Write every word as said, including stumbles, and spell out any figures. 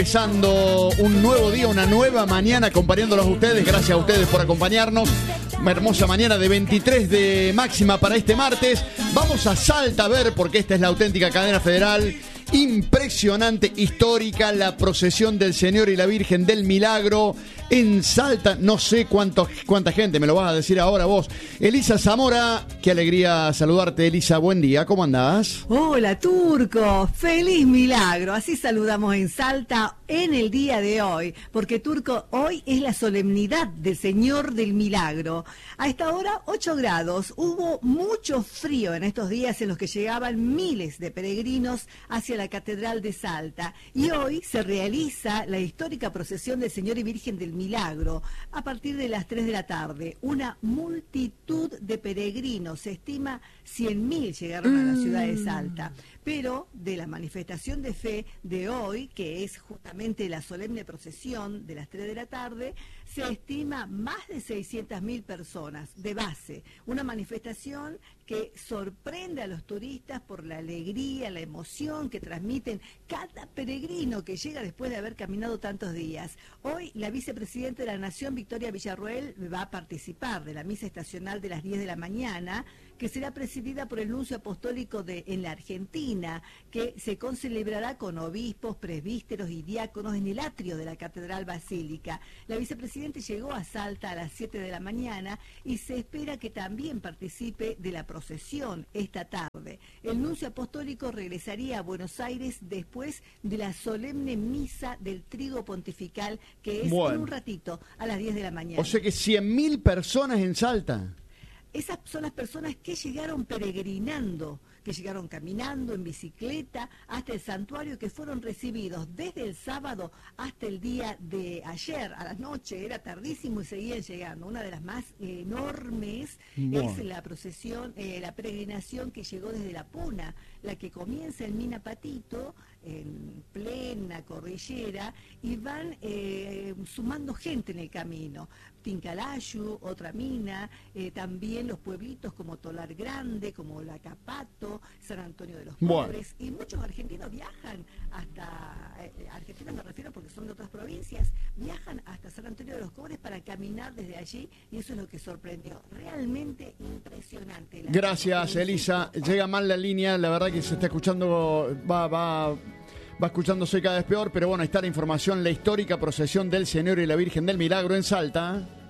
Empezando un nuevo día, una nueva mañana acompañándolos a ustedes. Gracias a ustedes por acompañarnos. Una hermosa mañana de veintitrés de máxima para este martes. Vamos a Salta a ver, porque esta es la auténtica cadena federal. Impresionante, histórica, la procesión del Señor y la Virgen del Milagro en Salta. No sé cuánto, cuánta gente, me lo vas a decir ahora vos. Elisa Zamora, qué alegría saludarte, Elisa. Buen día, ¿cómo andás? Hola, Turco. Feliz milagro. Así saludamos en Salta en el día de hoy. Porque, Turco, hoy es la solemnidad del Señor del Milagro. A esta hora, ocho grados. Hubo mucho frío en estos días en los que llegaban miles de peregrinos hacia la Catedral de Salta. Y hoy se realiza la histórica procesión del Señor y Virgen del Milagro a partir de las tres de la tarde. Una multitud de peregrinos, se estima cien mil llegaron a la ciudad de Salta. Pero de la manifestación de fe de hoy, que es justamente la solemne procesión de las tres de la tarde, se estima más de seiscientas mil personas de base. Una manifestación que sorprende a los turistas por la alegría, la emoción que transmiten cada peregrino que llega después de haber caminado tantos días. Hoy la vicepresidenta de la Nación, Victoria Villarroel, va a participar de la misa estacional de las diez de la mañana, que será presidida por el nuncio apostólico de, en la Argentina, que se concelebrará con obispos, presbíteros y diáconos en el atrio de la Catedral Basílica. La vicepresidenta llegó a Salta a las siete de la mañana y se espera que también participe de la procesión esta tarde. El nuncio apostólico regresaría a Buenos Aires después de la solemne misa del trigo pontifical, que es bueno. en un ratito, a las diez de la mañana. O sea que cien mil personas en Salta. Esas son las personas que llegaron peregrinando, que llegaron caminando, en bicicleta, hasta el santuario, que fueron recibidos desde el sábado hasta el día de ayer, a la noche, era tardísimo y seguían llegando. Una de las más eh, enormes bueno. es la procesión, eh, la peregrinación que llegó desde La Puna, la que comienza en Mina Patito, en plena cordillera, y van eh, sumando gente en el camino. Tincalayu, otra mina, eh, también los pueblitos como Tolar Grande, como La Capato, San Antonio de los Pobres, bueno. y muchos argentinos viajan hasta, eh, argentinos me refiero porque son de otras provincias, viajan hasta San Antonio de los Pobres para caminar desde allí, y eso es lo que sorprendió. Realmente impresionante. Gracias, Elisa. Llega mal la línea, la verdad que se está escuchando, va, va... Va escuchándose cada vez peor, pero bueno, ahí está la información, la histórica procesión del Señor y la Virgen del Milagro en Salta.